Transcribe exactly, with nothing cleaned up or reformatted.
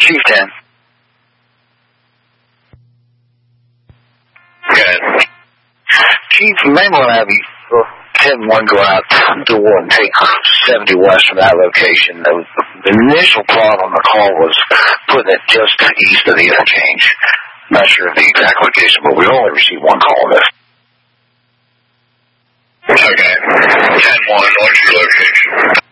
Chief ten. Good. Chief, you may want to have you ten one go out to one and take seventy west from that location. The, the initial plot on the call was putting it just east of the interchange. Not sure of the exact location, but we only received one call on this. Okay. ten one, what's your location?